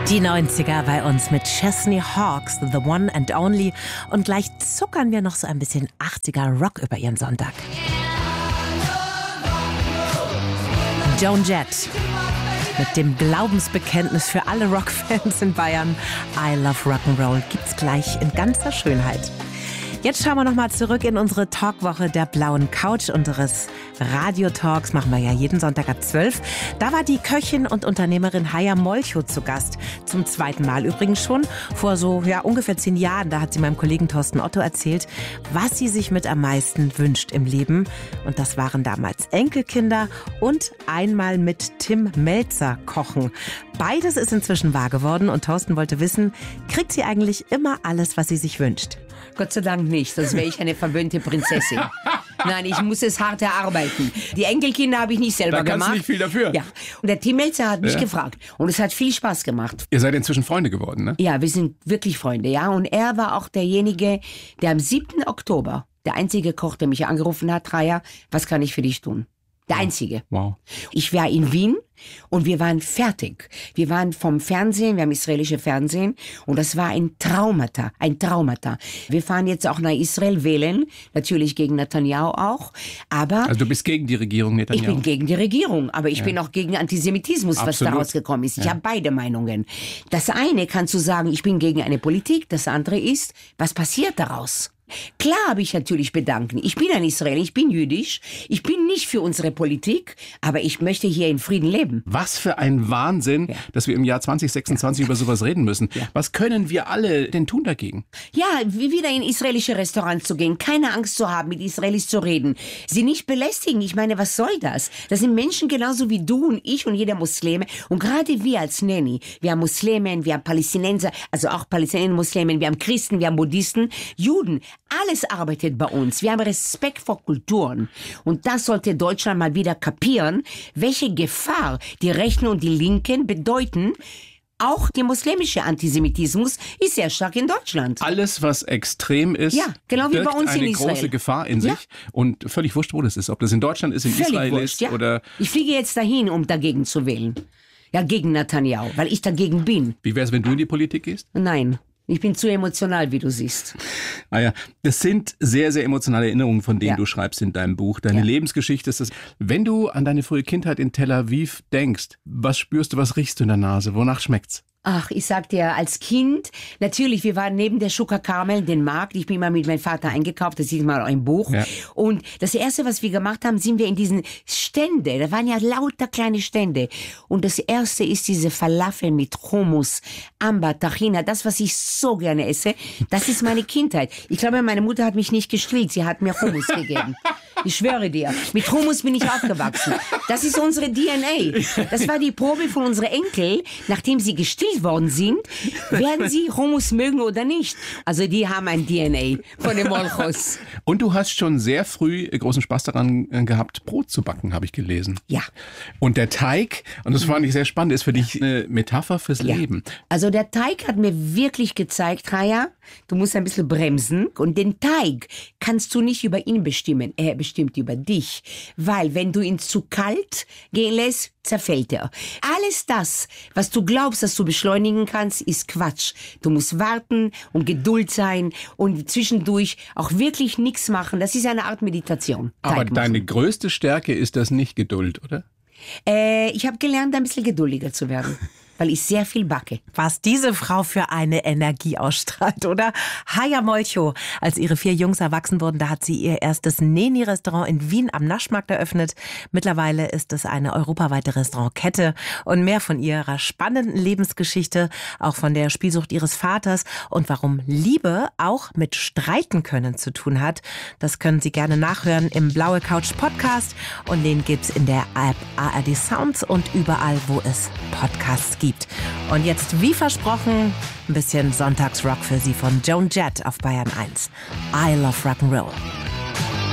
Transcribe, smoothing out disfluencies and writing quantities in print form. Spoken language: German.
Die 90er bei uns mit Chesney Hawkes, The One and Only. Und gleich zuckern wir noch so ein bisschen 80er Rock über ihren Sonntag. Joan Jett mit dem Glaubensbekenntnis für alle Rockfans in Bayern. I Love Rock'n'Roll gibt's gleich in ganzer Schönheit. Jetzt schauen wir nochmal zurück in unsere Talkwoche der blauen Couch, unseres Radiotalks. Machen wir ja jeden Sonntag ab 12. Da war die Köchin und Unternehmerin Haya Molcho zu Gast. Zum zweiten Mal übrigens schon. Vor so ungefähr 10 Jahren, da hat sie meinem Kollegen Thorsten Otto erzählt, was sie sich mit am meisten wünscht im Leben. Und das waren damals Enkelkinder und einmal mit Tim Melzer kochen. Beides ist inzwischen wahr geworden und Thorsten wollte wissen, kriegt sie eigentlich immer alles, was sie sich wünscht? Gott sei Dank nicht, sonst wäre ich eine verwöhnte Prinzessin. Nein, ich muss es hart erarbeiten. Die Enkelkinder habe ich nicht selber gemacht. Da kannst du nicht viel dafür. Ja. Und der Tim Melzer hat mich gefragt. Und es hat viel Spaß gemacht. Ihr seid inzwischen Freunde geworden, ne? Ja, wir sind wirklich Freunde, ja. Und er war auch derjenige, der am 7. Oktober, der einzige Koch, der mich angerufen hat, Raya, was kann ich für dich tun? Der einzige. Wow. Ich war in Wien und wir waren fertig. Wir waren vom Fernsehen, wir haben israelische Fernsehen und das war ein Traumata, ein Traumata. Wir fahren jetzt auch nach Israel wählen, natürlich gegen Netanyahu auch, aber... Also du bist gegen die Regierung Netanyahu? Ich bin gegen die Regierung, aber ich bin auch gegen Antisemitismus, was Absolut. daraus gekommen ist. Ich habe beide Meinungen. Das eine kannst du sagen, ich bin gegen eine Politik, das andere ist, was passiert daraus? Klar habe ich natürlich Bedenken. Ich bin ein Israeler, ich bin jüdisch, ich bin nicht für unsere Politik, aber ich möchte hier in Frieden leben. Was für ein Wahnsinn, dass wir im Jahr 2026 über sowas reden müssen. Ja. Was können wir alle denn tun dagegen? Ja, wieder in israelische Restaurants zu gehen, keine Angst zu haben, mit Israelis zu reden, sie nicht belästigen. Ich meine, was soll das? Das sind Menschen genauso wie du und ich und jeder Muslime. Und gerade wir als Nanny, wir haben Muslimen, wir haben Palästinenser, also auch Palästinenser, Muslimen, wir haben Christen, wir haben Buddhisten, Juden. Alles arbeitet bei uns. Wir haben Respekt vor Kulturen. Und das sollte Deutschland mal wieder kapieren, welche Gefahr die Rechten und die Linken bedeuten. Auch der muslimische Antisemitismus ist sehr stark in Deutschland. Alles, was extrem ist, genau wie birgt bei uns in eine Israel. Große Gefahr in sich. Und völlig wurscht, wo das ist. Ob das in Deutschland ist, in Völlig Israel wurscht, ist oder... Ich fliege jetzt dahin, um dagegen zu wählen. Ja, gegen Netanyahu, weil ich dagegen bin. Wie wäre es, wenn du in die Politik gehst? Nein. Ich bin zu emotional, wie du siehst. Ah ja, das sind sehr, sehr emotionale Erinnerungen, von denen du schreibst in deinem Buch. Deine Lebensgeschichte ist das. Wenn du an deine frühe Kindheit in Tel Aviv denkst, was spürst du, was riechst du in der Nase? Wonach schmeckt's? Ach, ich sag dir, als Kind, natürlich, wir waren neben der Schuka Carmel, den Markt. Ich bin immer mit meinem Vater eingekauft, das sieht man auch im Buch. Ja. Und das Erste, was wir gemacht haben, sind wir in diesen Stände. Da waren ja lauter kleine Stände. Und das Erste ist diese Falafel mit Hummus, Amber, Tahina, das, was ich so gerne esse. Das ist meine Kindheit. Ich glaube, meine Mutter hat mich nicht gestillt, sie hat mir Hummus gegeben. Ich schwöre dir, mit Hummus bin ich aufgewachsen. Das ist unsere DNA. Das war die Probe von unseren Enkel, nachdem sie gestillt worden sind, werden sie Hummus mögen oder nicht. Also die haben ein DNA von den Molchos. Und du hast schon sehr früh großen Spaß daran gehabt, Brot zu backen, habe ich gelesen. Ja. Und der Teig, und das fand ich sehr spannend, ist für dich eine Metapher fürs Leben. Also der Teig hat mir wirklich gezeigt, Raya, du musst ein bisschen bremsen. Und den Teig kannst du nicht über ihn bestimmen. Er bestimmt über dich. Weil wenn du ihn zu kalt gehen lässt, zerfällt er. Alles das, was du glaubst, dass du beschleunigen kannst, ist Quatsch. Du musst warten und Geduld sein und zwischendurch auch wirklich nichts machen. Das ist eine Art Meditation. Aber deine größte Stärke ist das nicht Geduld, oder? Ich habe gelernt, ein bisschen geduldiger zu werden. Weil ich sehr viel backe. Was diese Frau für eine Energie ausstrahlt, oder? Haya Molcho, als ihre 4 Jungs erwachsen wurden, da hat sie ihr erstes Neni-Restaurant in Wien am Naschmarkt eröffnet. Mittlerweile ist es eine europaweite Restaurantkette. Und mehr von ihrer spannenden Lebensgeschichte, auch von der Spielsucht ihres Vaters und warum Liebe auch mit Streiten können zu tun hat, das können Sie gerne nachhören im Blaue Couch Podcast. Und den gibt's in der App ARD Sounds und überall, wo es Podcasts gibt. Und jetzt, wie versprochen, ein bisschen Sonntagsrock für Sie von Joan Jett auf Bayern 1. I Love Rock'n'Roll.